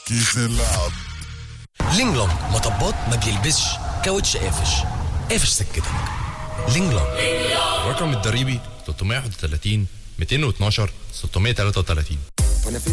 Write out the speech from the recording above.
كيف اللعب. لينج لونج مطبات ما بيلبسش، كاوتش قافش سكتك. لينج لونج. الرقم الضريبي 331 212 633.